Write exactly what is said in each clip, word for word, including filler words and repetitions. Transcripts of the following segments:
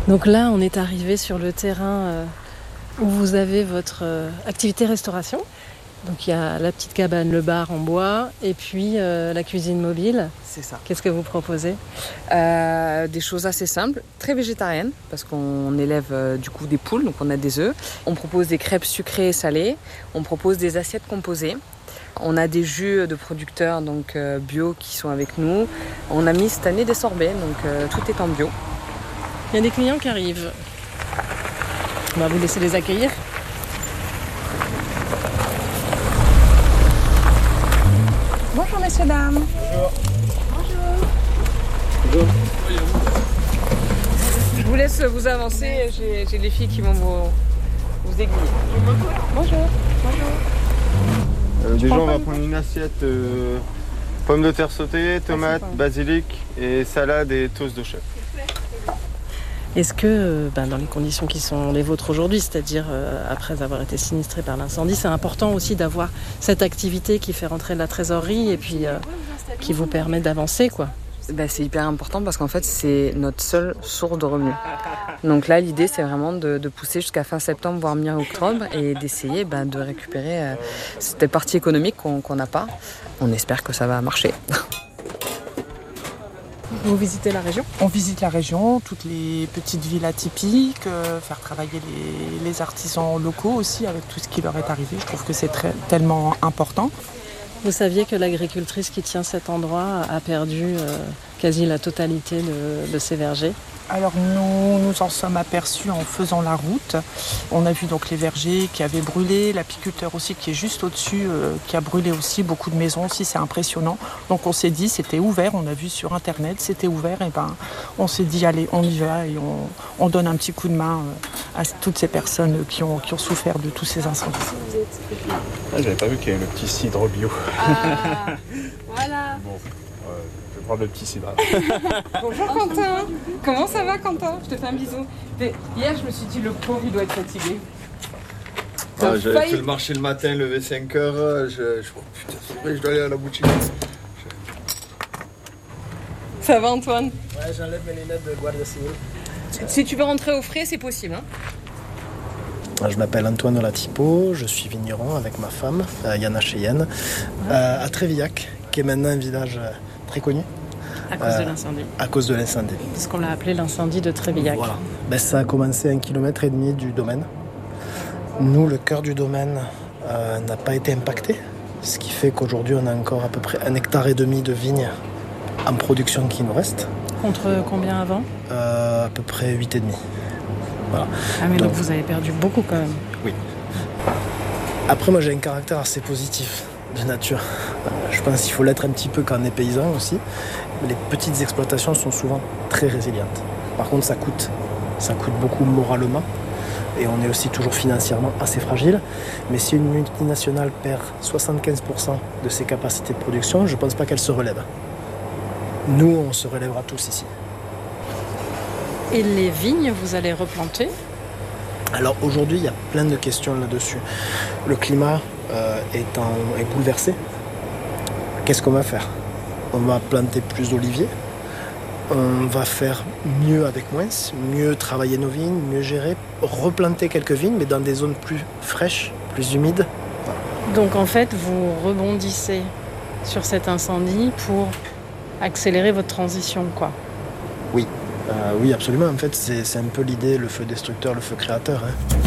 Donc là, on est arrivé sur le terrain euh, où vous avez votre euh, activité restauration. Donc il y a la petite cabane, le bar en bois, et puis euh, la cuisine mobile. C'est ça. Qu'est-ce que vous proposez ? euh, Des choses assez simples, très végétariennes, parce qu'on élève euh, du coup des poules, donc on a des œufs. On propose des crêpes sucrées et salées. On propose des assiettes composées. On a des jus de producteurs donc euh, bio qui sont avec nous. On a mis cette année des sorbets, donc euh, tout est en bio. Il y a des clients qui arrivent. On va vous laisser les accueillir. Bonjour messieurs, dames. Bonjour. Bonjour. Bonjour. Je vous laisse vous avancer, j'ai, j'ai les filles qui vont vous, vous aiguiller. Bonjour. Bonjour. Euh, déjà on va prendre une assiette euh, pommes de terre sautées, tomates, basilic et salade et toast de chef. Est-ce que, ben, dans les conditions qui sont les vôtres aujourd'hui, c'est-à-dire euh, après avoir été sinistré par l'incendie, c'est important aussi d'avoir cette activité qui fait rentrer de la trésorerie et puis euh, qui vous permet d'avancer, quoi. Ben, c'est hyper important parce qu'en fait, c'est notre seule source de revenus. Donc là, l'idée, c'est vraiment de, de pousser jusqu'à fin septembre, voire mi-octobre, et d'essayer ben, de récupérer euh, cette partie économique qu'on, qu'on n'a pas. On espère que ça va marcher. Vous visitez la région ? On visite la région, toutes les petites villes atypiques, euh, faire travailler les, les artisans locaux aussi avec tout ce qui leur est arrivé. Je trouve que c'est très, tellement important. Vous saviez que l'agricultrice qui tient cet endroit a perdu euh, quasi la totalité de, de ses vergers ? Alors nous nous en sommes aperçus en faisant la route. On a vu donc les vergers qui avaient brûlé, l'apiculteur aussi qui est juste au-dessus, euh, qui a brûlé aussi beaucoup de maisons aussi, c'est impressionnant. Donc on s'est dit c'était ouvert, on a vu sur internet, c'était ouvert et ben on s'est dit allez on y va et on, on donne un petit coup de main à toutes ces personnes qui ont, qui ont souffert de tous ces incendies. Ah, j'avais pas vu qu'il y avait le petit cidre bio. Ah, voilà. Bon, euh, je vais prendre le petit cidre. Bonjour Quentin. Comment ça va Quentin ? Je te fais un bisou. Hier, je me suis dit le pauvre, il doit être fatigué. Ah, j'avais failli... fait le marché le matin, levé cinq heures. Je, je... Oh, putain, c'est vrai, je dois aller à la boutique. Je... Ça va Antoine ? Ouais, j'enlève mes lunettes de guardia civile. Si tu veux rentrer au frais, c'est possible. Hein ? Je m'appelle Antoine Olatipo, je suis vigneron avec ma femme, euh, Yana Cheyenne, euh, à Trévillac, qui est maintenant un village euh, très connu. À cause euh, de l'incendie. À cause de l'incendie. Parce qu'on l'a appelé l'incendie de Trévillac. Voilà. Ben, ça a commencé à un kilomètre et demi du domaine. Nous, le cœur du domaine euh, n'a pas été impacté, ce qui fait qu'aujourd'hui, on a encore à peu près un hectare et demi de vignes en production qui nous reste. Contre combien avant ? euh, À peu près huit et demi. Voilà. Ah mais donc, donc vous avez perdu beaucoup quand même. Oui. Après moi j'ai un caractère assez positif de nature. Je pense qu'il faut l'être un petit peu quand on est paysan aussi. Les petites exploitations sont souvent très résilientes. Par contre ça coûte. Ça coûte beaucoup moralement. Et on est aussi toujours financièrement assez fragile. Mais si une multinationale perd soixante-quinze pour cent de ses capacités de production, je ne pense pas qu'elle se relève. Nous on se relèvera tous ici. Et les vignes, vous allez replanter ? Alors aujourd'hui, il y a plein de questions là-dessus. Le climat euh, est, en, est bouleversé. Qu'est-ce qu'on va faire ? On va planter plus d'oliviers. On va faire mieux avec moins, mieux travailler nos vignes, mieux gérer, replanter quelques vignes, mais dans des zones plus fraîches, plus humides. Voilà. Donc en fait, vous rebondissez sur cet incendie pour accélérer votre transition, quoi. Oui. Euh, oui, absolument. En fait, c'est, c'est un peu l'idée, le feu destructeur, le feu créateur. Hein.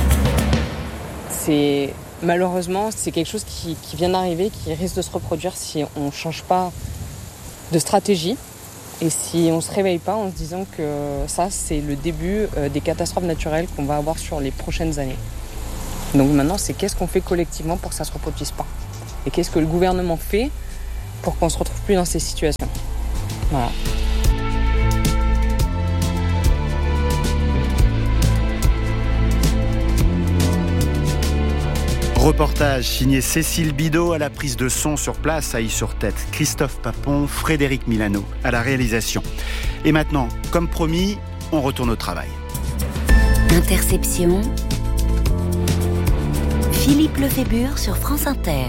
C'est malheureusement, c'est quelque chose qui, qui vient d'arriver, qui risque de se reproduire si on ne change pas de stratégie et si on ne se réveille pas en se disant que ça, c'est le début des catastrophes naturelles qu'on va avoir sur les prochaines années. Donc maintenant, c'est qu'est-ce qu'on fait collectivement pour que ça ne se reproduise pas ? Et qu'est-ce que le gouvernement fait pour qu'on ne se retrouve plus dans ces situations ? Voilà. Reportage signé Cécile Bidot à la prise de son sur place à Is-sur-Tête, Christophe Papon, Frédéric Milano à la réalisation. Et maintenant, comme promis, on retourne au travail. Interception. Philippe Lefébure sur France Inter.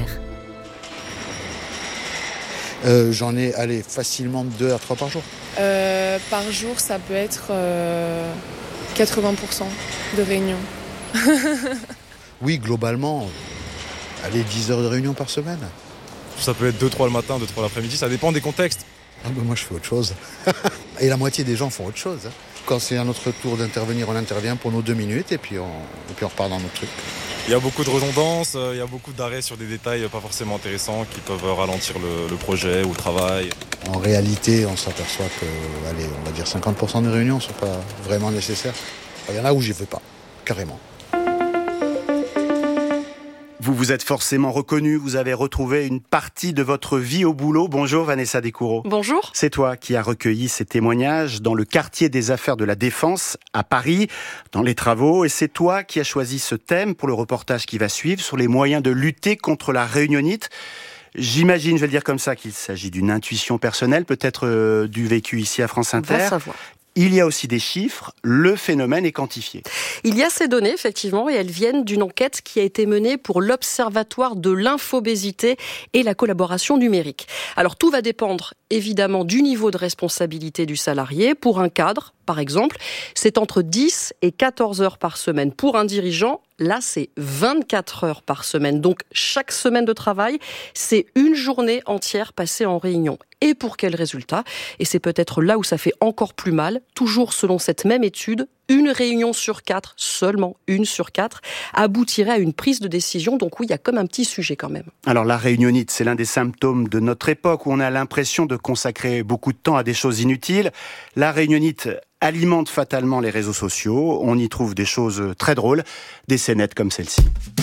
Euh, j'en ai allé facilement deux à trois par jour. Euh, par jour, ça peut être euh, quatre-vingts pour cent de réunions. Oui, globalement, allez, dix heures de réunion par semaine. Ça peut être deux trois le matin, deux trois l'après-midi, ça dépend des contextes. Ah ben moi je fais autre chose. Et la moitié des gens font autre chose. Quand c'est à notre tour d'intervenir, on intervient pour nos deux minutes et puis on, et puis on repart dans notre truc. Il y a beaucoup de redondance, il y a beaucoup d'arrêts sur des détails pas forcément intéressants qui peuvent ralentir le, le projet ou le travail. En réalité, on s'aperçoit que, allez, on va dire cinquante pour cent des réunions ne sont pas vraiment nécessaires. Il y en a où j'y vais pas, carrément. Vous vous êtes forcément reconnu, vous avez retrouvé une partie de votre vie au boulot. Bonjour Vanessa Descoureaux. Bonjour. C'est toi qui as recueilli ces témoignages dans le quartier des affaires de la Défense à Paris, dans les travaux. Et c'est toi qui as choisi ce thème pour le reportage qui va suivre sur les moyens de lutter contre la réunionite. J'imagine, je vais le dire comme ça, qu'il s'agit d'une intuition personnelle, peut-être euh, du vécu ici à France Inter. On va savoir. Il y a aussi des chiffres, le phénomène est quantifié. Il y a ces données, effectivement, et elles viennent d'une enquête qui a été menée pour l'Observatoire de l'infobésité et la collaboration numérique. Alors tout va dépendre évidemment du niveau de responsabilité du salarié. Pour un cadre, par exemple, c'est entre dix et quatorze heures par semaine. Pour un dirigeant, là, c'est vingt-quatre heures par semaine. Donc, chaque semaine de travail, c'est une journée entière passée en réunion. Et pour quel résultat ? Et c'est peut-être là où ça fait encore plus mal. Toujours selon cette même étude, une réunion sur quatre, seulement une sur quatre, aboutirait à une prise de décision. Donc oui, il y a comme un petit sujet quand même. Alors la réunionnite, c'est l'un des symptômes de notre époque où on a l'impression de consacrer beaucoup de temps à des choses inutiles. La réunionnite alimente fatalement les réseaux sociaux. On y trouve des choses très drôles, des scénettes comme celle-ci.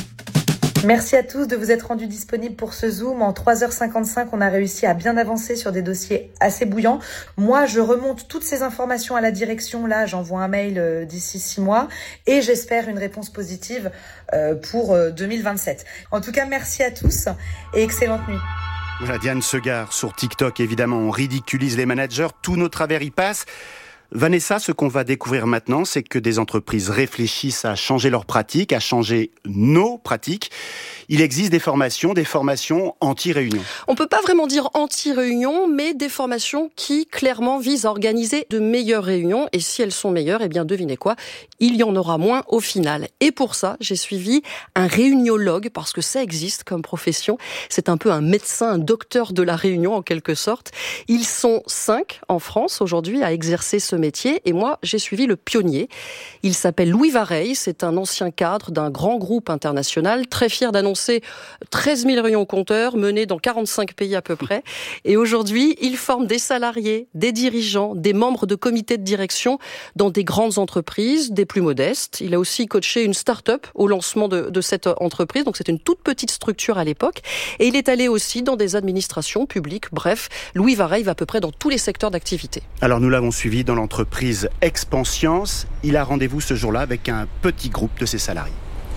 Merci à tous de vous être rendus disponibles pour ce Zoom. En trois heures cinquante-cinq, on a réussi à bien avancer sur des dossiers assez bouillants. Moi, je remonte toutes ces informations à la direction. Là, j'envoie un mail d'ici six mois et j'espère une réponse positive pour deux mille vingt-sept. En tout cas, merci à tous et excellente nuit. Voilà, Diane Segar sur TikTok, évidemment, on ridiculise les managers. Tous nos travers y passent. Vanessa, ce qu'on va découvrir maintenant, c'est que des entreprises réfléchissent à changer leurs pratiques, à changer nos pratiques. Il existe des formations, des formations anti-réunion. On peut pas vraiment dire anti-réunion, mais des formations qui clairement visent à organiser de meilleures réunions. Et si elles sont meilleures, eh bien devinez quoi, il y en aura moins au final. Et pour ça, j'ai suivi un réuniologue, parce que ça existe comme profession. C'est un peu un médecin, un docteur de la réunion en quelque sorte. Ils sont cinq en France aujourd'hui à exercer ce métier. Et moi, j'ai suivi le pionnier. Il s'appelle Louis Vareille. C'est un ancien cadre d'un grand groupe international, très fier d'annoncer treize mille réunions au compteur menées dans quarante-cinq pays à peu près. Et aujourd'hui, il forme des salariés, des dirigeants, des membres de comités de direction dans des grandes entreprises, des plus modestes. Il a aussi coaché une start-up au lancement de, de cette entreprise. Donc c'est une toute petite structure à l'époque. Et il est allé aussi dans des administrations publiques. Bref, Louis Vareille va à peu près dans tous les secteurs d'activité. Alors nous l'avons suivi dans l'entreprise Expansiance. Il a rendez-vous ce jour-là avec un petit groupe de ses salariés.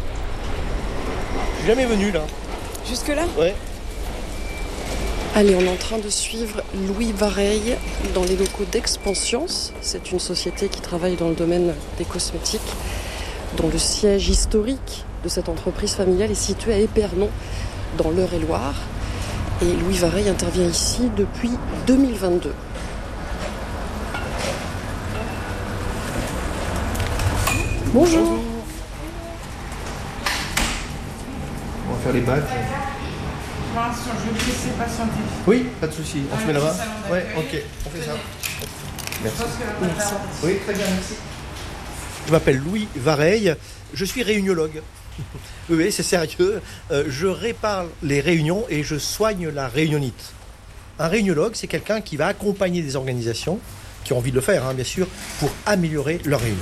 Je suis jamais venu là. Jusque-là ? Ouais. Allez, on est en train de suivre Louis Vareille dans les locaux d'Expansiance. C'est une société qui travaille dans le domaine des cosmétiques, dont le siège historique de cette entreprise familiale est situé à Épernon, dans l'Eure-et-Loire. Et Louis Vareille intervient ici depuis deux mille vingt-deux. Bonjour. Bonjour. On va faire les badges. Je vais te laisser patienter. Oui, pas de souci. On se met là-bas. Ouais, ok, on fait ça. Merci. Merci. Oui, très bien, merci. Je m'appelle Louis Vareille, je suis réuniologue. Oui, oui, c'est sérieux. Euh, je répare les réunions et je soigne la réunionnite. Un réuniologue, c'est quelqu'un qui va accompagner des organisations qui ont envie de le faire, hein, bien sûr, pour améliorer leur réunion.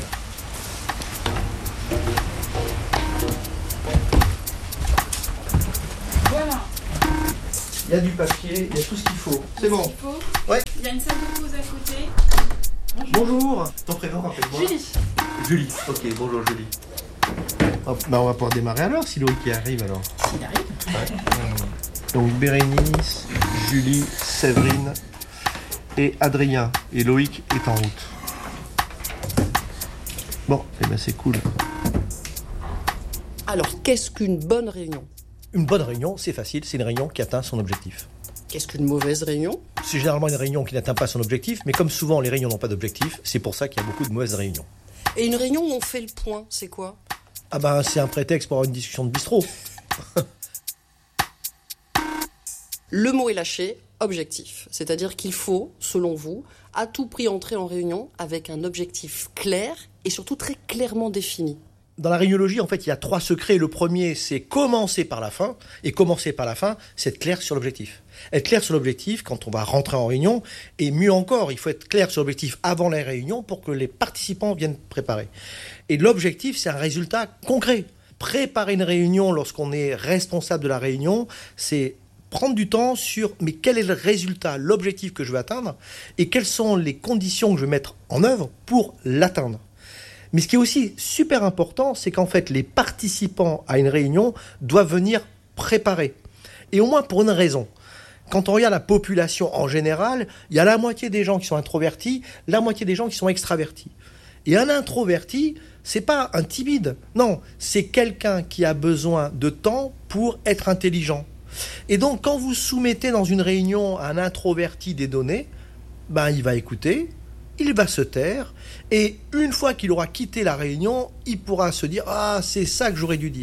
Il y a du papier, il y a tout ce qu'il faut. C'est bon. Ouais. Il y a une salle de pause à côté. Bonjour. Bonjour. Ton prénom, rappelle-moi. Julie. Julie. Ok, bonjour Julie. Hop, bah on va pouvoir démarrer alors, si Loïc qui arrive alors. Il arrive. Ouais. Donc Bérénice, Julie, Séverine et Adrien. Et Loïc est en route. Bon, eh ben c'est cool. Alors, qu'est-ce qu'une bonne réunion ? Une bonne réunion, c'est facile, c'est une réunion qui atteint son objectif. Qu'est-ce qu'une mauvaise réunion ? C'est généralement une réunion qui n'atteint pas son objectif, mais comme souvent les réunions n'ont pas d'objectif, c'est pour ça qu'il y a beaucoup de mauvaises réunions. Et une réunion où on fait le point, c'est quoi ? Ah ben, c'est un prétexte pour avoir une discussion de bistrot. Le mot est lâché, objectif. C'est-à-dire qu'il faut, selon vous, à tout prix entrer en réunion avec un objectif clair et surtout très clairement défini. Dans la réuniologie, en fait, il y a trois secrets. Le premier, c'est commencer par la fin. Et commencer par la fin, c'est être clair sur l'objectif. Être clair sur l'objectif quand on va rentrer en réunion. Et mieux encore, il faut être clair sur l'objectif avant la réunion pour que les participants viennent préparer. Et l'objectif, c'est un résultat concret. Préparer une réunion lorsqu'on est responsable de la réunion, c'est prendre du temps sur mais quel est le résultat, l'objectif que je veux atteindre et quelles sont les conditions que je vais mettre en œuvre pour l'atteindre. Mais ce qui est aussi super important, c'est qu'en fait, les participants à une réunion doivent venir préparer. Et au moins pour une raison. Quand on regarde la population en général, il y a la moitié des gens qui sont introvertis, la moitié des gens qui sont extravertis. Et un introverti, c'est pas un timide. Non, c'est quelqu'un qui a besoin de temps pour être intelligent. Et donc, quand vous soumettez dans une réunion un introverti des données, ben, il va écouter, il va se taire, et une fois qu'il aura quitté la réunion, il pourra se dire « Ah, c'est ça que j'aurais dû dire ».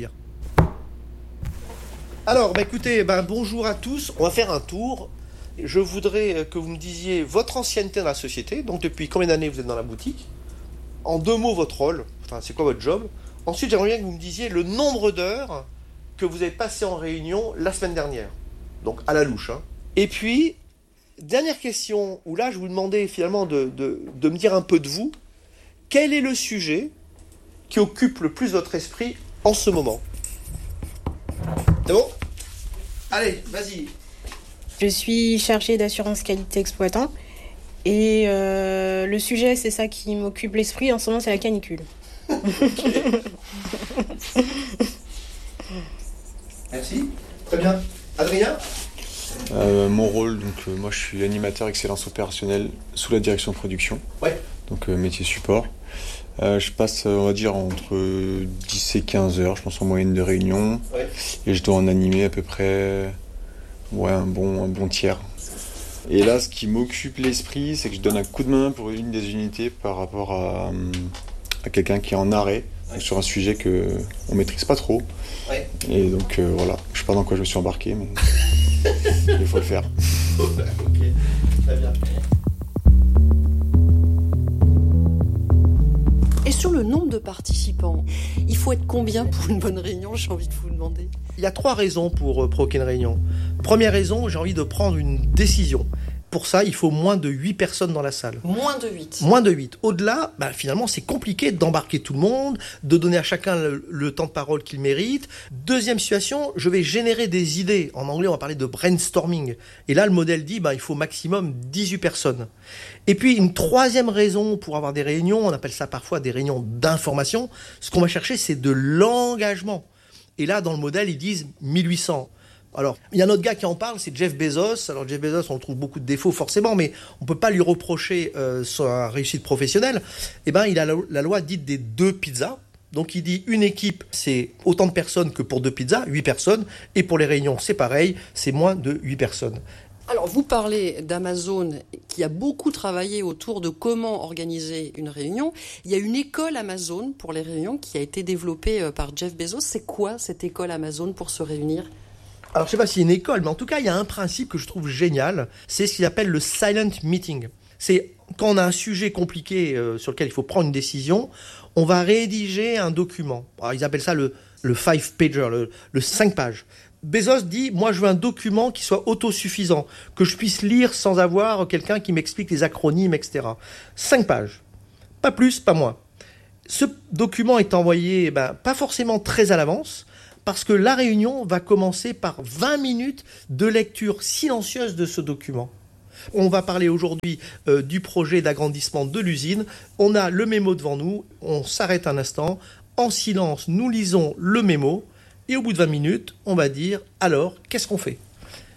Alors, ben, écoutez, ben, bonjour à tous, on va faire un tour. Je voudrais que vous me disiez votre ancienneté dans la société, donc depuis combien d'années vous êtes dans la boutique. En deux mots, votre rôle, enfin, c'est quoi votre job. Ensuite, j'aimerais bien que vous me disiez le nombre d'heures que vous avez passé en réunion la semaine dernière. Donc, à la louche. Hein. Et puis, dernière question, où là, je vous demandais finalement de, de, de me dire un peu de vous. Quel est le sujet qui occupe le plus votre esprit en ce moment ? C'est bon ? Allez, vas-y. Je suis chargée d'assurance qualité exploitant. Et euh, le sujet, c'est ça qui m'occupe l'esprit en ce moment, c'est la canicule. Merci. Très bien. Adrien ? euh, Mon rôle, donc euh, moi je suis animateur excellence opérationnelle sous la direction de production. Ouais. Donc euh, métier support. Euh, je passe, on va dire, entre dix et quinze heures, je pense, en moyenne de réunion. Ouais. Et je dois en animer à peu près ouais, un, bon, un bon tiers. Et là, ce qui m'occupe l'esprit, c'est que je donne un coup de main pour une des unités par rapport à, à quelqu'un qui est en arrêt, ouais. Sur un sujet qu'on ne maîtrise pas trop. Ouais. Et donc euh, voilà, je ne sais pas dans quoi je me suis embarqué, mais il faut le faire. Ok, très bien. Et sur le nombre de participants, il faut être combien pour une bonne réunion, j'ai envie de vous demander ? Il y a trois raisons pour provoquer une réunion. Première raison, j'ai envie de prendre une décision. Pour ça, il faut moins de huit personnes dans la salle. Moins de huit. Moins de huit. Au-delà, bah, finalement, c'est compliqué d'embarquer tout le monde, de donner à chacun le, le temps de parole qu'il mérite. Deuxième situation, je vais générer des idées. En anglais, on va parler de brainstorming. Et là, le modèle dit, bah, il faut maximum dix-huit personnes. Et puis, une troisième raison pour avoir des réunions, on appelle ça parfois des réunions d'information. Ce qu'on va chercher, c'est de l'engagement. Et là, dans le modèle, ils disent mille huit cents. Alors, il y a un autre gars qui en parle, c'est Jeff Bezos. Alors, Jeff Bezos, on trouve beaucoup de défauts forcément, mais on ne peut pas lui reprocher euh, sa réussite professionnelle. Eh bien, il a la, la loi dite des deux pizzas. Donc, il dit une équipe, c'est autant de personnes que pour deux pizzas, huit personnes. Et pour les réunions, c'est pareil, c'est moins de huit personnes. Alors, vous parlez d'Amazon qui a beaucoup travaillé autour de comment organiser une réunion. Il y a une école Amazon pour les réunions qui a été développée par Jeff Bezos. C'est quoi cette école Amazon pour se réunir ? Alors, je ne sais pas si c'est une école, mais en tout cas, il y a un principe que je trouve génial. C'est ce qu'il appelle le silent meeting. C'est quand on a un sujet compliqué euh, sur lequel il faut prendre une décision, on va rédiger un document. Alors, ils appellent ça le, le five-pager, le, le cinq pages. Bezos dit, moi je veux un document qui soit autosuffisant, que je puisse lire sans avoir quelqu'un qui m'explique les acronymes, et cetera. Cinq pages. Pas plus, pas moins. Ce document est envoyé, ben, pas forcément très à l'avance, parce que la réunion va commencer par vingt minutes de lecture silencieuse de ce document. On va parler aujourd'hui euh, du projet d'agrandissement de l'usine. On a le mémo devant nous, on s'arrête un instant, en silence, nous lisons le mémo, et au bout de vingt minutes, on va dire, alors, qu'est-ce qu'on fait ?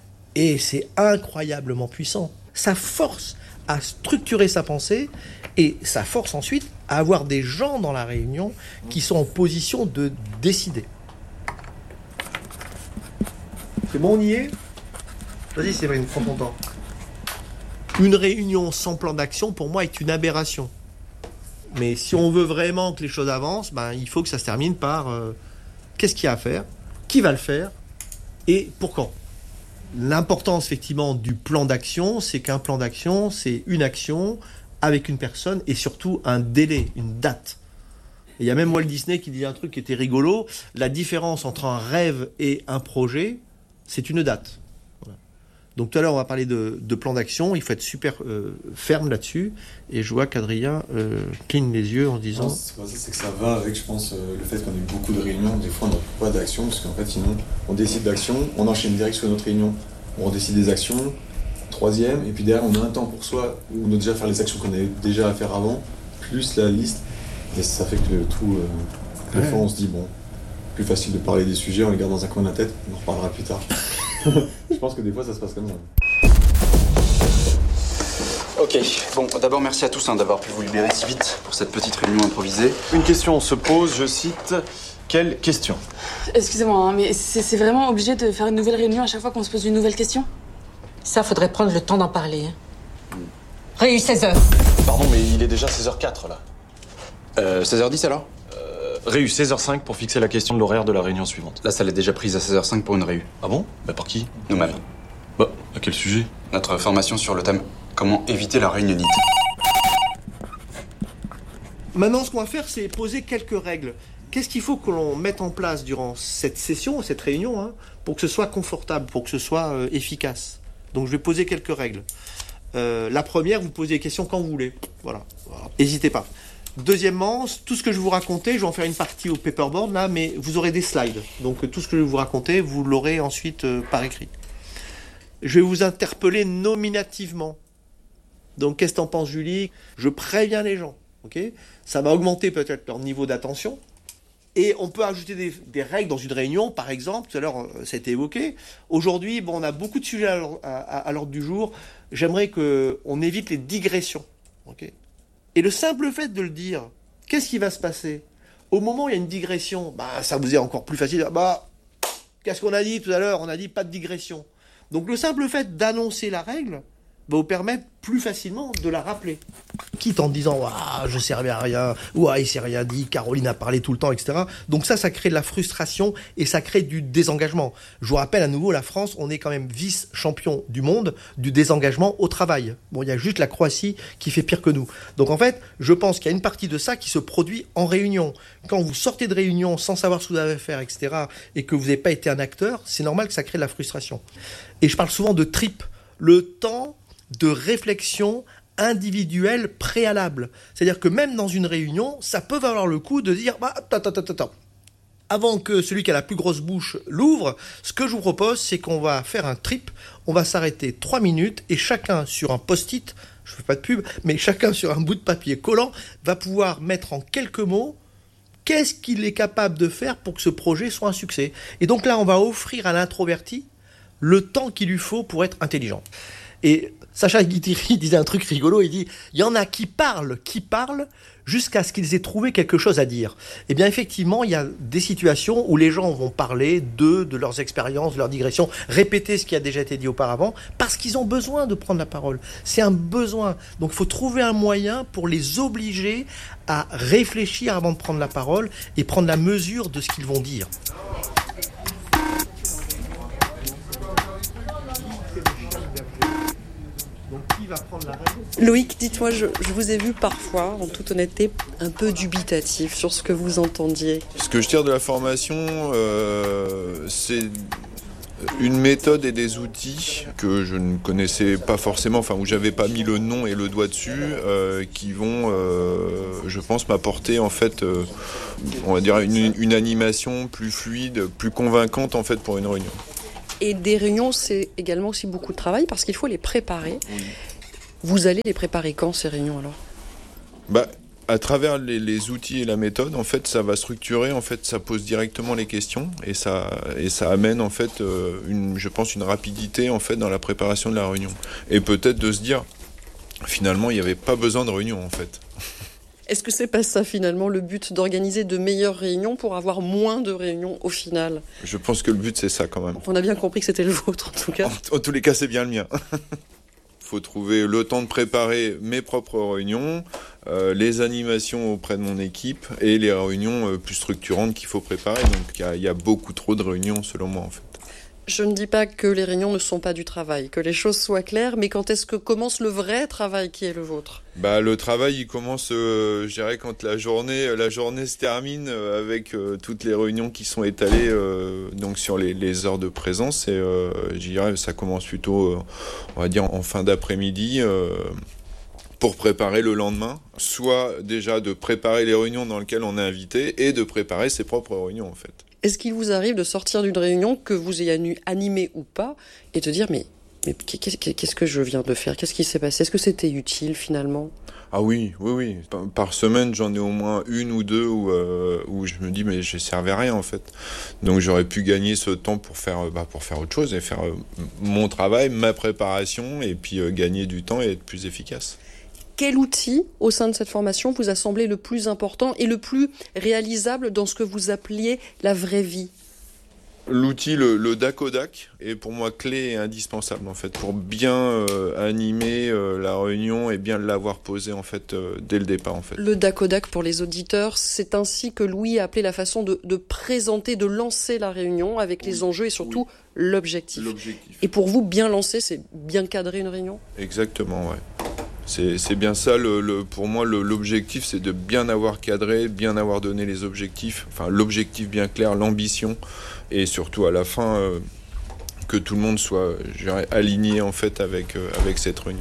Et c'est incroyablement puissant. Ça force à structurer sa pensée, et ça force ensuite à avoir des gens dans la réunion qui sont en position de décider. C'est bon, on y est ? Vas-y, Séverine, prends ton temps. Une réunion sans plan d'action, pour moi, est une aberration. Mais si on veut vraiment que les choses avancent, ben, il faut que ça se termine par euh, qu'est-ce qu'il y a à faire, qui va le faire et pour quand. L'importance effectivement du plan d'action, c'est qu'un plan d'action, c'est une action avec une personne et surtout un délai, une date. Et il y a même Walt Disney qui dit un truc qui était rigolo, la différence entre un rêve et un projet, c'est une date. Voilà. Donc tout à l'heure on va parler de, de plan d'action, il faut être super euh, ferme là-dessus, et je vois qu'Adrien euh, cligne les yeux en disant... Non, c'est pas ça, c'est que ça va avec, je pense, euh, le fait qu'on ait beaucoup de réunions, des fois on n'a pas d'action, parce qu'en fait sinon on décide d'action, on enchaîne direct sur notre réunion, on décide des actions, troisième, et puis derrière on a un temps pour soi, où on doit déjà faire les actions qu'on avait déjà à faire avant, plus la liste. Et ça fait que le tout, euh, des ouais. fois on se dit, bon, plus facile de parler des sujets, on les garde dans un coin de la tête, on en reparlera plus tard. Je pense que des fois ça se passe comme ça. Ok, bon, d'abord merci à tous hein, d'avoir pu vous libérer si vite pour cette petite réunion improvisée. Une question se pose, je cite, quelle question ? Excusez-moi, hein, mais c'est, c'est vraiment obligé de faire une nouvelle réunion à chaque fois qu'on se pose une nouvelle question ? Ça, faudrait prendre le temps d'en parler. Hein. Réu, seize heures. Pardon, mais il est déjà seize heures quatre là. Euh, seize heures dix alors euh, Réu, seize heures cinq pour fixer la question de l'horaire de la réunion suivante. La salle est déjà prise à seize heures cinq pour une réu. Ah bon ? Bah par qui ? Nous-mêmes. Bah, à quel sujet ? Notre formation sur le thème « Comment éviter la réunionite ». Maintenant, ce qu'on va faire, c'est poser quelques règles. Qu'est-ce qu'il faut que l'on mette en place durant cette session, cette réunion, hein, pour que ce soit confortable, pour que ce soit euh, efficace ? Donc je vais poser quelques règles. Euh, la première, vous posez des questions quand vous voulez. Voilà, voilà. N'hésitez pas. Deuxièmement, tout ce que je vais vous raconter, je vais en faire une partie au paperboard là, mais vous aurez des slides. Donc tout ce que je vais vous raconter, vous l'aurez ensuite euh, par écrit. Je vais vous interpeller nominativement. Donc qu'est-ce que t'en penses, Julie ? Je préviens les gens. Okay ? Ça va augmenter peut-être leur niveau d'attention. Et on peut ajouter des, des règles dans une réunion, par exemple. Tout à l'heure, ça a été évoqué. Aujourd'hui, bon, on a beaucoup de sujets à, à, à l'ordre du jour. J'aimerais qu'on évite les digressions. Okay ? Et le simple fait de le dire, qu'est-ce qui va se passer ? Au moment où il y a une digression, bah, ça vous est encore plus facile. Bah, qu'est-ce qu'on a dit tout à l'heure ? On a dit pas de digression. Donc le simple fait d'annoncer la règle va vous permettre plus facilement de la rappeler. Quitte en disant ah, je ne servais à rien, ou ah, il ne s'est rien dit, Caroline a parlé tout le temps, et cetera. Donc ça, ça crée de la frustration et ça crée du désengagement. Je vous rappelle à nouveau, la France, on est quand même vice-champion du monde du désengagement au travail. Bon, il y a juste la Croatie qui fait pire que nous. Donc en fait, je pense qu'il y a une partie de ça qui se produit en réunion. Quand vous sortez de réunion sans savoir ce que vous avez à faire, et cetera, et que vous n'avez pas été un acteur, c'est normal que ça crée de la frustration. Et je parle souvent de trip, le temps de réflexion individuelle préalable. C'est-à-dire que même dans une réunion, ça peut valoir le coup de dire bah, attends, attends, attends. Avant que celui qui a la plus grosse bouche l'ouvre, ce que je vous propose, c'est qu'on va faire un trip, on va s'arrêter trois minutes et chacun sur un post-it, je ne fais pas de pub, mais chacun sur un bout de papier collant va pouvoir mettre en quelques mots qu'est-ce qu'il est capable de faire pour que ce projet soit un succès. Et donc là, on va offrir à l'introverti le temps qu'il lui faut pour être intelligent. Et Sacha Guitry disait un truc rigolo, il dit « Il y en a qui parlent, qui parlent, jusqu'à ce qu'ils aient trouvé quelque chose à dire. » Eh bien effectivement, il y a des situations où les gens vont parler d'eux, de leurs expériences, de leurs digressions, répéter ce qui a déjà été dit auparavant, parce qu'ils ont besoin de prendre la parole. C'est un besoin. Donc il faut trouver un moyen pour les obliger à réfléchir avant de prendre la parole et prendre la mesure de ce qu'ils vont dire. Loïc, dites-moi, je, je vous ai vu parfois, en toute honnêteté, un peu dubitatif sur ce que vous entendiez. Ce que je tire de la formation, euh, c'est une méthode et des outils que je ne connaissais pas forcément, enfin où j'avais pas mis le nom et le doigt dessus, euh, qui vont, euh, je pense, m'apporter en fait, euh, on va dire une, une animation plus fluide, plus convaincante en fait pour une réunion. Et des réunions, c'est également aussi beaucoup de travail parce qu'il faut les préparer. Oui. Vous allez les préparer quand, ces réunions, alors ? Bah, à travers les, les outils et la méthode, en fait, ça va structurer, en fait, ça pose directement les questions et ça, et ça amène, en fait, euh, une, je pense, une rapidité, en fait, dans la préparation de la réunion. Et peut-être de se dire, finalement, il n'y avait pas besoin de réunion, en fait. Est-ce que c'est pas ça, finalement, le but d'organiser de meilleures réunions pour avoir moins de réunions au final ? Je pense que le but, c'est ça, quand même. On a bien compris que c'était le vôtre, en tout cas. En, en tous les cas, c'est bien le mien. Il faut trouver le temps de préparer mes propres réunions, euh, les animations auprès de mon équipe et les réunions euh, plus structurantes qu'il faut préparer. Donc il y, y a beaucoup trop de réunions selon moi en fait. Je ne dis pas que les réunions ne sont pas du travail, que les choses soient claires, mais quand est-ce que commence le vrai travail qui est le vôtre ? Bah, le travail, il commence, euh, je dirais, quand la journée, la journée se termine euh, avec euh, toutes les réunions qui sont étalées euh, donc sur les, les heures de présence. Et euh, je dirais, ça commence plutôt, euh, on va dire, en fin d'après-midi. Euh, pour préparer le lendemain, soit déjà de préparer les réunions dans lesquelles on est invité et de préparer ses propres réunions en fait. Est-ce qu'il vous arrive de sortir d'une réunion, que vous ayez animée ou pas, et de dire mais, mais qu'est-ce que je viens de faire ? Qu'est-ce qui s'est passé ? Est-ce que c'était utile finalement ? Ah oui, oui, oui. Par semaine, j'en ai au moins une ou deux où, euh, où je me dis mais je servais à rien en fait. Donc j'aurais pu gagner ce temps pour faire, bah, pour faire autre chose et faire euh, mon travail, ma préparation et puis euh, gagner du temps et être plus efficace. Quel outil, au sein de cette formation, vous a semblé le plus important et le plus réalisable dans ce que vous appeliez la vraie vie ? L'outil, le, le DACODAC, est pour moi clé et indispensable en fait pour bien euh, animer euh, la réunion et bien l'avoir posée en fait euh, dès le départ en fait. Le DACODAC pour les auditeurs, c'est ainsi que Louis a appelé la façon de, de présenter, de lancer la réunion avec oui, les enjeux et surtout oui. l'objectif. l'objectif. Et pour vous, bien lancer, c'est bien cadrer une réunion ? Exactement, ouais. C'est, c'est bien ça, le, le, pour moi, le, l'objectif, c'est de bien avoir cadré, bien avoir donné les objectifs, enfin l'objectif bien clair, l'ambition, et surtout à la fin, euh, que tout le monde soit je dirais, aligné en fait avec, euh, avec cette réunion.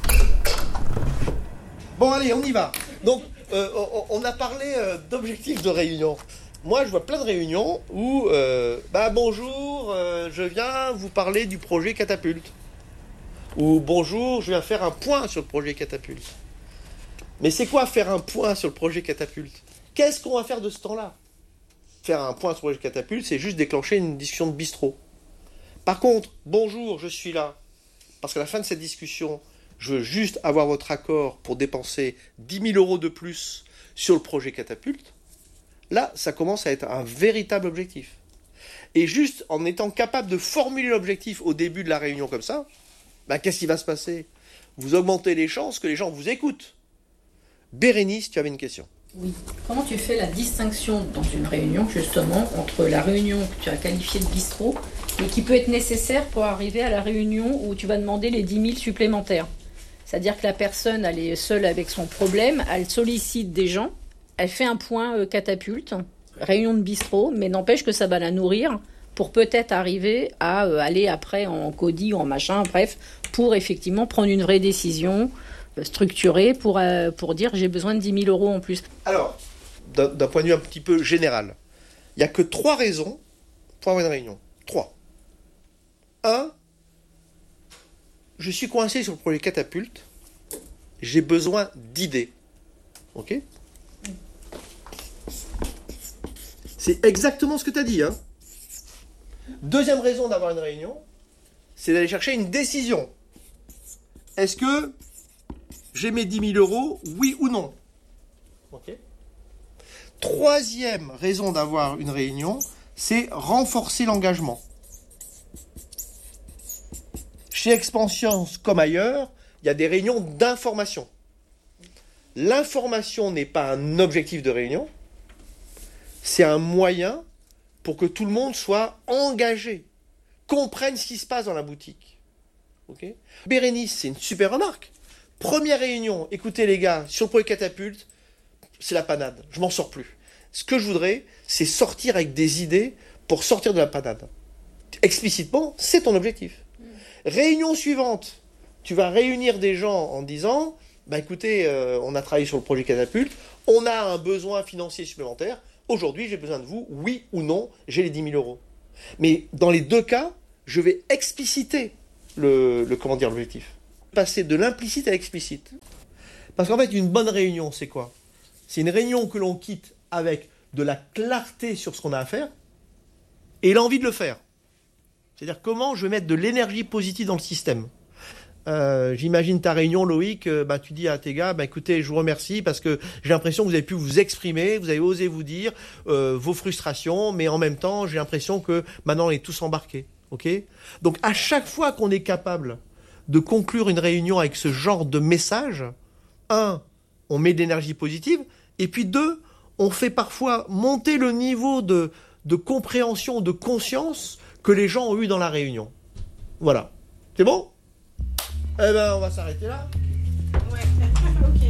Bon allez, on y va. Donc, euh, on, on a parlé euh, d'objectifs de réunion. Moi, je vois plein de réunions où, euh, bah bonjour, euh, je viens vous parler du projet Catapulte. Ou bonjour, je viens faire un point sur le projet Catapulte. Mais c'est quoi faire un point sur le projet Catapulte ? Qu'est-ce qu'on va faire de ce temps-là ? Faire un point sur le projet Catapulte, c'est juste déclencher une discussion de bistrot. Par contre, bonjour, je suis là. Parce qu'à la fin de cette discussion, je veux juste avoir votre accord pour dépenser dix mille euros de plus sur le projet Catapulte. Là, ça commence à être un véritable objectif. Et juste en étant capable de formuler l'objectif au début de la réunion comme ça, ben, qu'est-ce qui va se passer ? Vous augmentez les chances que les gens vous écoutent. Bérénice, tu avais une question. Oui. Comment tu fais la distinction dans une réunion, justement, entre la réunion que tu as qualifiée de bistrot et qui peut être nécessaire pour arriver à la réunion où tu vas demander les dix mille supplémentaires ? C'est-à-dire que la personne, elle est seule avec son problème, elle sollicite des gens, elle fait un point euh, catapulte, réunion de bistrot, mais n'empêche que ça va la nourrir pour peut-être arriver à euh, aller après en codie ou en machin, bref, pour effectivement prendre une vraie décision euh, structurée pour, euh, pour dire j'ai besoin de dix mille euros en plus. Alors, d'un, d'un point de vue un petit peu général, il n'y a que trois raisons pour avoir une réunion. Trois. Un, je suis coincé sur le projet Catapulte, j'ai besoin d'idées. Ok ? C'est exactement ce que tu as dit, hein ? Deuxième raison d'avoir une réunion, c'est d'aller chercher une décision. Est-ce que j'ai mes dix mille euros, oui ou non ? Okay. Troisième raison d'avoir une réunion, c'est renforcer l'engagement. Chez Expansion comme ailleurs, il y a des réunions d'information. L'information n'est pas un objectif de réunion, c'est un moyen pour que tout le monde soit engagé, comprenne ce qui se passe dans la boutique. Okay ? Bérénice, c'est une super remarque. Première réunion, écoutez les gars, sur le projet Catapulte, c'est la panade, je m'en sors plus. Ce que je voudrais, c'est sortir avec des idées pour sortir de la panade. Explicitement, c'est ton objectif. Mmh. Réunion suivante, tu vas réunir des gens en disant, bah écoutez, euh, on a travaillé sur le projet Catapulte, on a un besoin financier supplémentaire, aujourd'hui, j'ai besoin de vous, oui ou non, j'ai les dix mille euros. Mais dans les deux cas, je vais expliciter le, le comment dire, l'objectif. Passer de l'implicite à l'explicite. Parce qu'en fait, une bonne réunion, c'est quoi ? C'est une réunion que l'on quitte avec de la clarté sur ce qu'on a à faire et l'envie de le faire. C'est-à-dire comment je vais mettre de l'énergie positive dans le système. Euh, j'imagine ta réunion, Loïc, euh, bah, tu dis à tes gars, bah, écoutez, je vous remercie parce que j'ai l'impression que vous avez pu vous exprimer, vous avez osé vous dire euh, vos frustrations, mais en même temps, j'ai l'impression que maintenant, on est tous embarqués. Okay ? Donc, à chaque fois qu'on est capable de conclure une réunion avec ce genre de message, un, on met de l'énergie positive. Et puis deux, on fait parfois monter le niveau de, de compréhension, de conscience que les gens ont eu dans la réunion. Voilà. C'est bon ? Eh ben, on va s'arrêter là. Ouais, ok.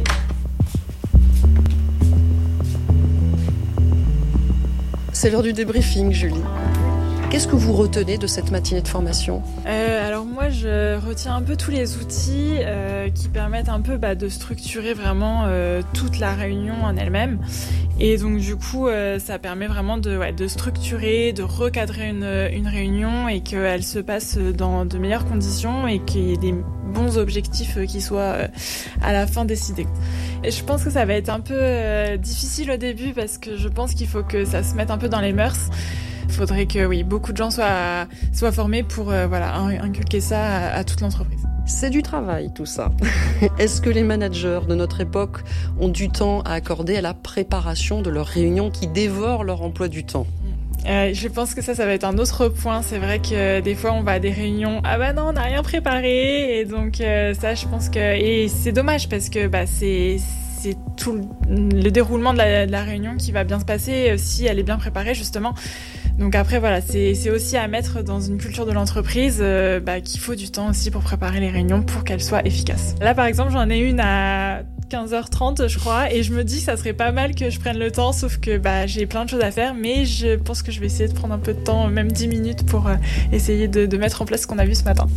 C'est l'heure du débriefing, Julie. Qu'est-ce que vous retenez de cette matinée de formation ? euh, Alors moi, je retiens un peu tous les outils euh, qui permettent un peu bah, de structurer vraiment euh, toute la réunion en elle-même. Et donc du coup, euh, ça permet vraiment de, ouais, de structurer, de recadrer une, une réunion et qu'elle se passe dans de meilleures conditions et qu'il y ait des bons objectifs qui soient euh, à la fin décidés. Et je pense que ça va être un peu euh, difficile au début parce que je pense qu'il faut que ça se mette un peu dans les mœurs. Il faudrait que oui, beaucoup de gens soient, soient formés pour euh, voilà, inculquer ça à, à toute l'entreprise. C'est du travail tout ça. Est-ce que les managers de notre époque ont du temps à accorder à la préparation de leurs réunions qui dévorent leur emploi du temps ? Euh, je pense que ça, ça va être un autre point. C'est vrai que des fois, on va à des réunions. Ah bah non, on n'a rien préparé. Et donc euh, ça, je pense que et c'est dommage parce que bah c'est c'est tout le, le déroulement de la, de la réunion qui va bien se passer euh, si elle est bien préparée justement. Donc après voilà, c'est c'est aussi à mettre dans une culture de l'entreprise euh, bah, qu'il faut du temps aussi pour préparer les réunions pour qu'elles soient efficaces. Là par exemple, j'en ai une à quinze heures trente je crois et je me dis que ça serait pas mal que je prenne le temps sauf que bah j'ai plein de choses à faire mais je pense que je vais essayer de prendre un peu de temps, même dix minutes pour euh, essayer de, de mettre en place ce qu'on a vu ce matin.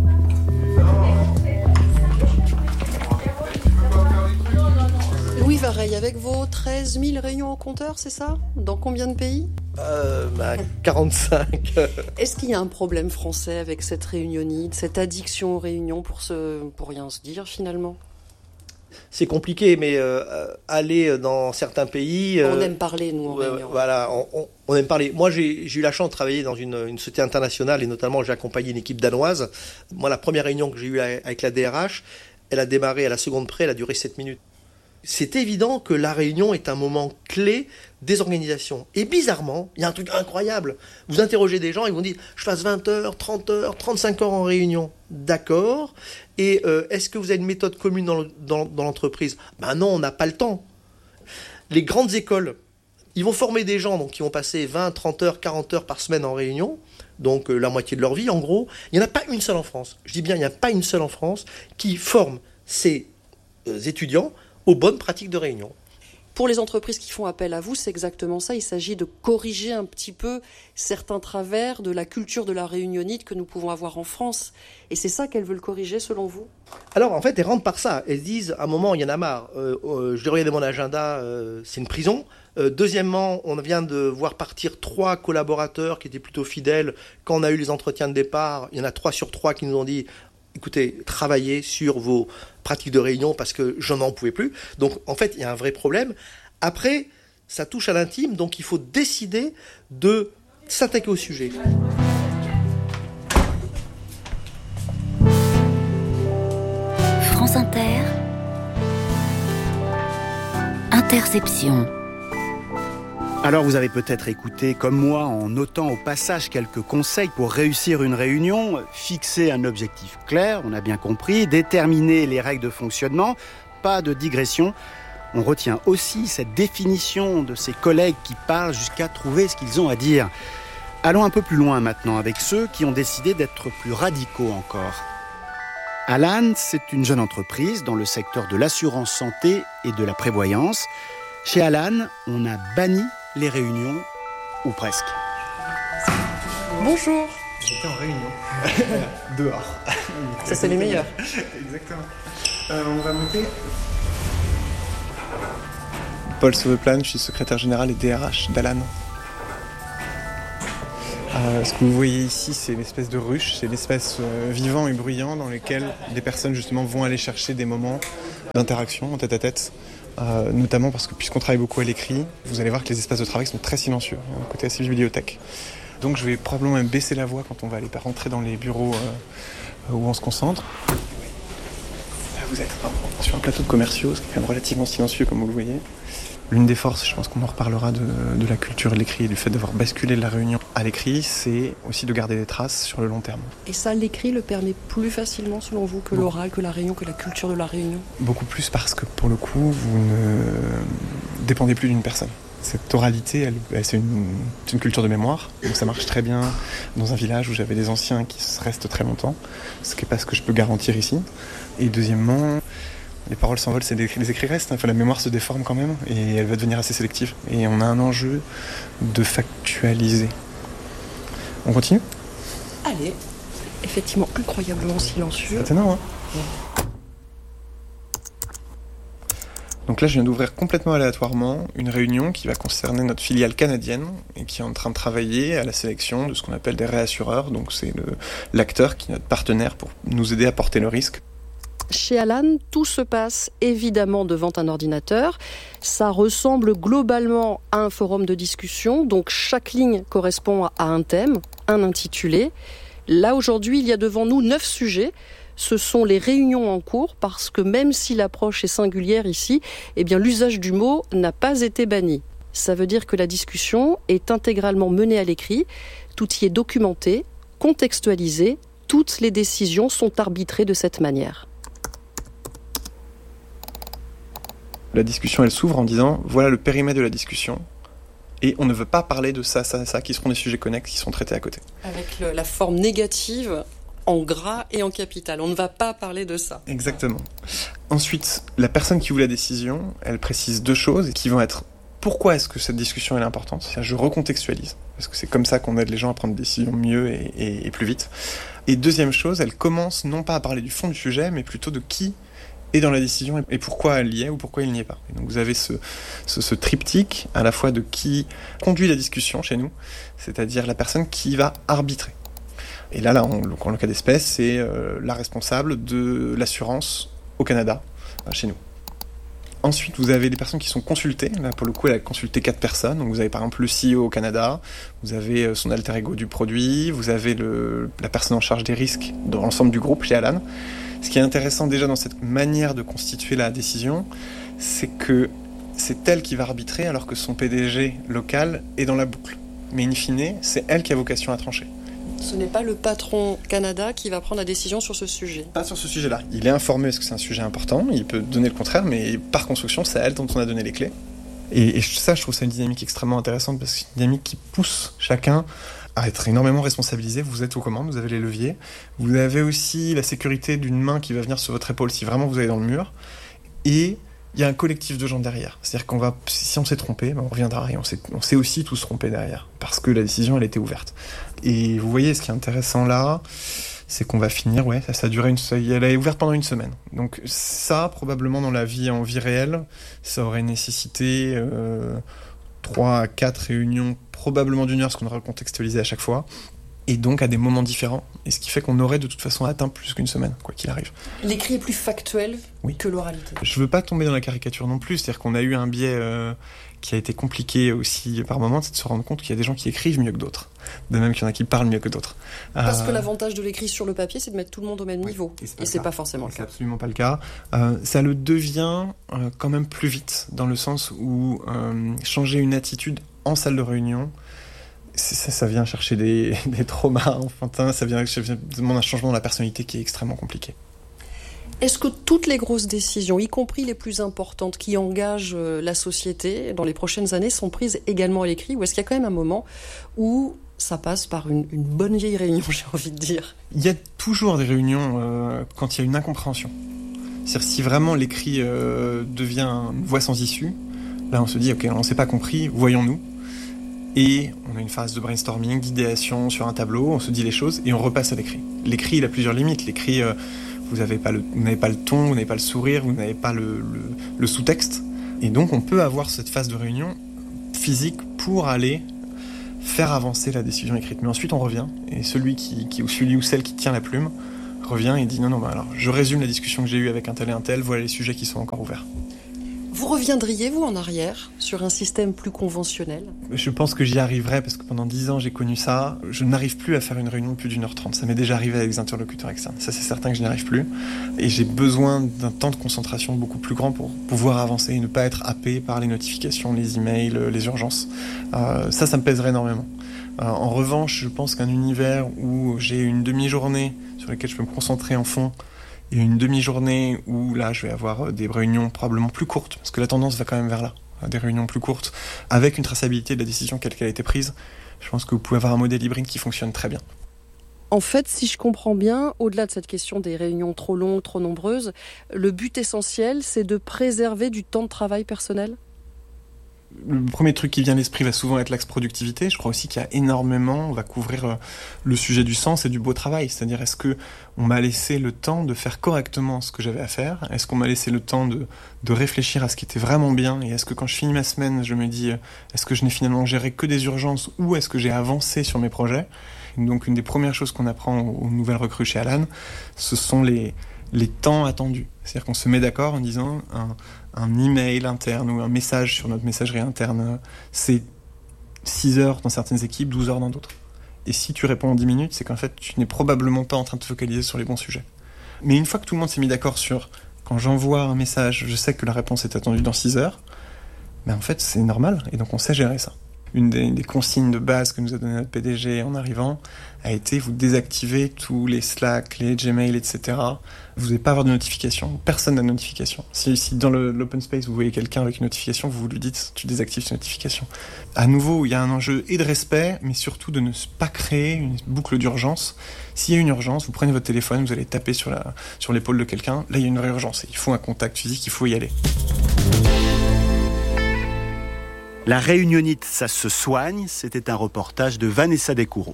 Louis Vareille, avec vos treize mille réunions au compteur, c'est ça ? Dans combien de pays ? Euh, bah, quarante-cinq. Est-ce qu'il y a un problème français avec cette réunionite, cette addiction aux réunions pour, se, pour rien se dire finalement ? C'est compliqué, mais euh, aller dans certains pays... Euh, on euh, aime parler, nous, en euh, réunion. Voilà, on, on, on aime parler. Moi, j'ai, j'ai eu la chance de travailler dans une, une société internationale, et notamment, j'ai accompagné une équipe danoise. Moi, la première réunion que j'ai eue avec la D R H, elle a démarré à la seconde près, elle a duré sept minutes. C'est évident que la réunion est un moment clé des organisations. Et bizarrement, il y a un truc incroyable. Vous interrogez des gens, ils vont dire « je passe vingt heures, trente heures, trente-cinq heures en réunion ». D'accord. Et euh, est-ce que vous avez une méthode commune dans, le, dans, dans l'entreprise ? Ben non, on n'a pas le temps. Les grandes écoles, ils vont former des gens donc, qui vont passer vingt, trente heures, quarante heures par semaine en réunion, donc euh, la moitié de leur vie en gros. Il n'y en a pas une seule en France. Je dis bien, il n'y a pas une seule en France qui forme ces euh, étudiants aux bonnes pratiques de réunion. Pour les entreprises qui font appel à vous, c'est exactement ça. Il s'agit de corriger un petit peu certains travers de la culture de la réunionite que nous pouvons avoir en France. Et c'est ça qu'elles veulent corriger, selon vous ? Alors, en fait, elles rentrent par ça. Elles disent, à un moment, il y en a marre. Euh, euh, je devrais regarder mon agenda, euh, c'est une prison. Euh, deuxièmement, on vient de voir partir trois collaborateurs qui étaient plutôt fidèles. Quand on a eu les entretiens de départ, il y en a trois sur trois qui nous ont dit écoutez, travaillez sur vos pratiques de réunion parce que je n'en pouvais plus. Donc, en fait, il y a un vrai problème. Après, ça touche à l'intime, donc il faut décider de s'attaquer au sujet. France Inter, Interception. Alors vous avez peut-être écouté, comme moi, en notant au passage quelques conseils pour réussir une réunion, fixer un objectif clair, on a bien compris, déterminer les règles de fonctionnement, pas de digression. On retient aussi cette définition de ces collègues qui parlent jusqu'à trouver ce qu'ils ont à dire. Allons un peu plus loin maintenant avec ceux qui ont décidé d'être plus radicaux encore. Alan, c'est une jeune entreprise dans le secteur de l'assurance santé et de la prévoyance. Chez Alan, on a banni les réunions, ou presque. Bonjour. J'étais en réunion. Dehors. Ça, c'est les meilleurs. Exactement. Euh, on va monter. Paul Sauveplane, je suis secrétaire général et D R H d'Alan. Euh, ce que vous voyez ici, c'est une espèce de ruche, c'est l'espace euh, vivant et bruyant dans lequel des personnes justement vont aller chercher des moments d'interaction en tête-à-tête. Euh, notamment parce que puisqu'on travaille beaucoup à l'écrit, vous allez voir que les espaces de travail sont très silencieux, un côté assez bibliothèque. Donc je vais probablement même baisser la voix quand on va aller rentrer dans les bureaux euh, où on se concentre. Là vous êtes sur un plateau de commerciaux, ce qui est quand même relativement silencieux comme vous le voyez. L'une des forces, je pense qu'on en reparlera de, de la culture de l'écrit et du fait d'avoir basculé de la réunion à l'écrit, c'est aussi de garder des traces sur le long terme. Et ça, l'écrit le permet plus facilement selon vous que l'oral, que la réunion, que la culture de la réunion? Beaucoup plus parce que pour le coup, vous ne dépendez plus d'une personne. Cette oralité, elle, elle, c'est, une, c'est une culture de mémoire, donc ça marche très bien dans un village où j'avais des anciens qui restent très longtemps, ce qui n'est pas ce que je peux garantir ici. Et deuxièmement, les paroles s'envolent, c'est des, les écrits restent, enfin, la mémoire se déforme quand même et elle va devenir assez sélective. Et on a un enjeu de factualiser. On continue ? Allez, effectivement incroyablement silencieux. C'est étonnant, hein ? Ouais. Donc là, je viens d'ouvrir complètement aléatoirement une réunion qui va concerner notre filiale canadienne et qui est en train de travailler à la sélection de ce qu'on appelle des réassureurs. Donc c'est le, l'acteur qui est notre partenaire pour nous aider à porter le risque. Chez Alan, tout se passe évidemment devant un ordinateur. Ça ressemble globalement à un forum de discussion, donc chaque ligne correspond à un thème, un intitulé. Là, aujourd'hui, il y a devant nous neuf sujets. Ce sont les réunions en cours, parce que même si l'approche est singulière ici, eh bien, l'usage du mot n'a pas été banni. Ça veut dire que la discussion est intégralement menée à l'écrit, tout y est documenté, contextualisé, toutes les décisions sont arbitrées de cette manière. La discussion, elle s'ouvre en disant, voilà le périmètre de la discussion, et on ne veut pas parler de ça, ça, ça, qui seront des sujets connexes qui sont traités à côté. Avec le, la forme négative en gras et en capital, on ne va pas parler de ça. Exactement. Ensuite, la personne qui ouvre la décision, elle précise deux choses qui vont être, pourquoi est-ce que cette discussion est importante ? C'est-à-dire, je recontextualise, parce que c'est comme ça qu'on aide les gens à prendre des décisions mieux et, et, et plus vite. Et deuxième chose, elle commence non pas à parler du fond du sujet, mais plutôt de qui et dans la décision, et pourquoi elle y est ou pourquoi il n'y est pas. Et donc vous avez ce, ce, ce triptyque à la fois de qui conduit la discussion chez nous, c'est-à-dire la personne qui va arbitrer. Et là, là en, en le cas d'espèce, c'est euh, la responsable de l'assurance au Canada, euh, chez nous. Ensuite, vous avez des personnes qui sont consultées. Là, pour le coup, elle a consulté quatre personnes. Donc vous avez par exemple le C E O au Canada, vous avez son alter ego du produit, vous avez le, la personne en charge des risques dans l'ensemble du groupe chez Alan. Ce qui est intéressant déjà dans cette manière de constituer la décision, c'est que c'est elle qui va arbitrer alors que son P D G local est dans la boucle. Mais in fine, c'est elle qui a vocation à trancher. Ce n'est pas le patron Canada qui va prendre la décision sur ce sujet. Pas sur ce sujet-là. Il est informé parce que c'est un sujet important, il peut donner le contraire, mais par construction, c'est à elle dont on a donné les clés. Et, et ça, je trouve ça une dynamique extrêmement intéressante parce que c'est une dynamique qui pousse chacun à être énormément responsabilisé. Vous êtes aux commandes, vous avez les leviers. Vous avez aussi la sécurité d'une main qui va venir sur votre épaule si vraiment vous allez dans le mur. Et il y a un collectif de gens derrière. C'est-à-dire qu'on va, si on s'est trompé, ben on reviendra et on s'est, on s'est aussi tous trompés derrière parce que la décision, elle était ouverte. Et vous voyez, ce qui est intéressant là, c'est qu'on va finir, ouais, ça, ça a duré une, ça, elle est ouverte pendant une semaine. Donc ça, probablement dans la vie, en vie réelle, ça aurait nécessité euh, trois à quatre réunions, probablement d'une heure, parce qu'on aura contextualisé à chaque fois, et donc à des moments différents. Et ce qui fait qu'on aurait de toute façon atteint plus qu'une semaine, quoi qu'il arrive. L'écrit est plus factuel oui. que l'oralité. Je veux pas tomber dans la caricature non plus, c'est-à-dire qu'on a eu un biais euh, qui a été compliqué aussi par moments, c'est de se rendre compte qu'il y a des gens qui écrivent mieux que d'autres, de même qu'il y en a qui parlent mieux que d'autres. Parce euh... que l'avantage de l'écrit sur le papier, c'est de mettre tout le monde au même oui, niveau, et c'est, et c'est pas forcément le cas. C'est absolument pas le cas. Euh, ça le devient euh, quand même plus vite, dans le sens où euh, changer une attitude en salle de réunion, Ça, ça vient chercher des, des traumas enfantins, ça vient, ça vient demander un changement de la personnalité qui est extrêmement compliqué. Est-ce que toutes les grosses décisions, y compris les plus importantes, qui engagent la société dans les prochaines années, sont prises également à l'écrit, ou est-ce qu'il y a quand même un moment où ça passe par une, une bonne vieille réunion, j'ai envie de dire ? Il y a toujours des réunions euh, quand il y a une incompréhension. C'est-à-dire si vraiment l'écrit euh, devient une voie sans issue, là on se dit, ok, on ne s'est pas compris, voyons-nous. Et on a une phase de brainstorming, d'idéation sur un tableau, on se dit les choses et on repasse à l'écrit. L'écrit, il a plusieurs limites. L'écrit, euh, vous n'avez pas, pas le ton, vous n'avez pas le sourire, vous n'avez pas le, le, le sous-texte. Et donc on peut avoir cette phase de réunion physique pour aller faire avancer la décision écrite. Mais ensuite on revient, et celui qui, qui ou celui ou celle qui tient la plume revient et dit non, non, bah alors je résume la discussion que j'ai eue avec un tel et un tel, voilà les sujets qui sont encore ouverts. Vous reviendriez, vous, en arrière, sur un système plus conventionnel ? Je pense que j'y arriverai parce que pendant dix ans, j'ai connu ça. Je n'arrive plus à faire une réunion de plus d'une heure trente. Ça m'est déjà arrivé avec des interlocuteurs externes. Ça, c'est certain que je n'y arrive plus. Et j'ai besoin d'un temps de concentration beaucoup plus grand pour pouvoir avancer et ne pas être happé par les notifications, les emails, les urgences. Euh, ça, ça me pèserait énormément. Euh, en revanche, je pense qu'un univers où j'ai une demi-journée sur laquelle je peux me concentrer en fond et une demi-journée où là je vais avoir des réunions probablement plus courtes, parce que la tendance va quand même vers là, des réunions plus courtes, avec une traçabilité de la décision quelle qu'elle a été prise, je pense que vous pouvez avoir un modèle hybride qui fonctionne très bien. En fait, si je comprends bien, au-delà de cette question des réunions trop longues, trop nombreuses, le but essentiel, c'est de préserver du temps de travail personnel ? Le premier truc qui vient à l'esprit va souvent être l'axe productivité. Je crois aussi qu'il y a énormément, on va couvrir le sujet du sens et du beau travail. C'est-à-dire, est-ce que on m'a laissé le temps de faire correctement ce que j'avais à faire ? Est-ce qu'on m'a laissé le temps de, de réfléchir à ce qui était vraiment bien ? Et est-ce que quand je finis ma semaine, je me dis, est-ce que je n'ai finalement géré que des urgences ou est-ce que j'ai avancé sur mes projets ? Donc, une des premières choses qu'on apprend aux nouvelles recrues chez Alan, ce sont les, les temps attendus. C'est-à-dire qu'on se met d'accord en disant un, un email interne ou un message sur notre messagerie interne, c'est six heures dans certaines équipes, douze heures dans d'autres. Et si tu réponds en dix minutes, c'est qu'en fait, tu n'es probablement pas en train de te focaliser sur les bons sujets. Mais une fois que tout le monde s'est mis d'accord sur quand j'envoie un message, je sais que la réponse est attendue dans six heures, ben en fait, c'est normal. Et donc, on sait gérer ça. Une des, des consignes de base que nous a donné notre P D G en arrivant a été vous désactivez tous les Slack, les Gmail, et cetera. Vous n'allez pas avoir de notification. Personne n'a de notification. Si, si dans le, l'open space vous voyez quelqu'un avec une notification, vous lui dites tu désactives cette notification. À nouveau, il y a un enjeu et de respect, mais surtout de ne pas créer une boucle d'urgence. S'il y a une urgence, vous prenez votre téléphone, vous allez taper sur, la, sur l'épaule de quelqu'un. Là, il y a une vraie urgence. Il faut un contact physique, il faut y aller. La réunionite, ça se soigne, c'était un reportage de Vanessa Descoureaux.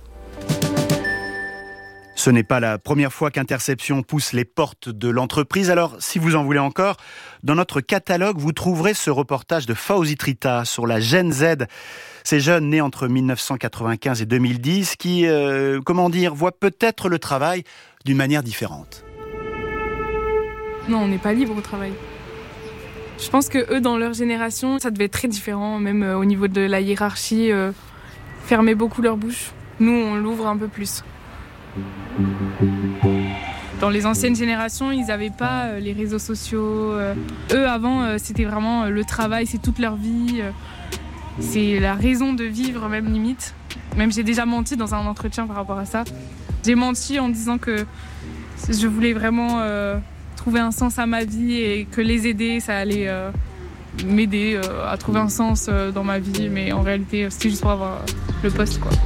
Ce n'est pas la première fois qu'Interception pousse les portes de l'entreprise, alors si vous en voulez encore, dans notre catalogue, vous trouverez ce reportage de Fawzi Trita sur la Gen Z. Ces jeunes nés entre dix-neuf cent quatre-vingt-quinze et deux mille dix qui, euh, comment dire, voient peut-être le travail d'une manière différente. Non, on n'est pas libre au travail. Je pense que eux, dans leur génération, ça devait être très différent, même euh, au niveau de la hiérarchie, euh, fermer beaucoup leur bouche. Nous, on l'ouvre un peu plus. Dans les anciennes générations, ils n'avaient pas euh, les réseaux sociaux. Euh, eux, avant, euh, c'était vraiment euh, le travail, c'est toute leur vie. Euh, c'est la raison de vivre, même limite. Même j'ai déjà menti dans un entretien par rapport à ça. J'ai menti en disant que je voulais vraiment... Euh, trouver un sens à ma vie et que les aider, ça allait euh, m'aider euh, à trouver un sens euh, dans ma vie. Mais en réalité, c'était juste pour avoir euh, le poste, quoi.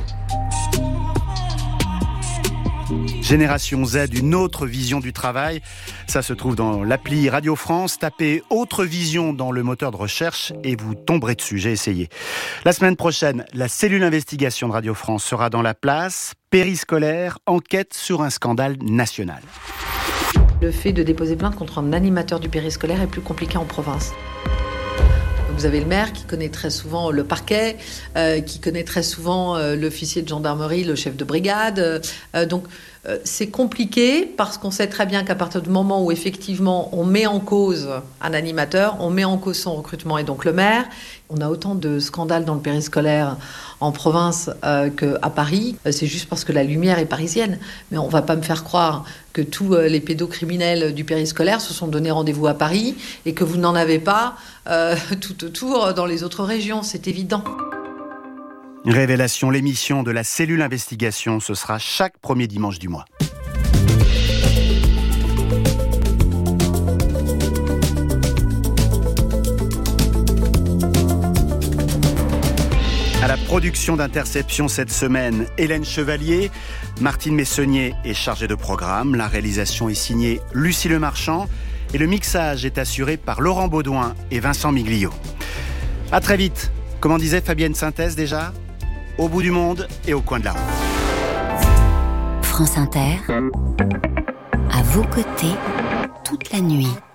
Génération Z, une autre vision du travail. Ça se trouve dans l'appli Radio France. Tapez « Autre vision » dans le moteur de recherche et vous tomberez dessus. J'ai essayé. La semaine prochaine, la cellule investigation de Radio France sera dans la place. Périscolaire, enquête sur un scandale national. Le fait de déposer plainte contre un animateur du périscolaire est plus compliqué en province. Vous avez le maire qui connaît très souvent le parquet, euh, qui connaît très souvent euh, l'officier de gendarmerie, le chef de brigade. Euh, donc euh, c'est compliqué parce qu'on sait très bien qu'à partir du moment où effectivement on met en cause un animateur, on met en cause son recrutement et donc le maire. On a autant de scandales dans le périscolaire en province euh, qu'à Paris. C'est juste parce que la lumière est parisienne. Mais on ne va pas me faire croire que tous euh, les pédocriminels du périscolaire se sont donné rendez-vous à Paris et que vous n'en avez pas euh, tout autour dans les autres régions. C'est évident. Révélation, l'émission de la cellule investigation, ce sera chaque premier dimanche du mois. À la production d'Interception cette semaine, Hélène Chevalier, Martine Messonnier est chargée de programme. La réalisation est signée Lucie Lemarchand et le mixage est assuré par Laurent Baudouin et Vincent Miglio. À très vite. Comment disait Fabienne Synthèse déjà ? Au bout du monde et au coin de la rue. France Inter, à vos côtés, toute la nuit.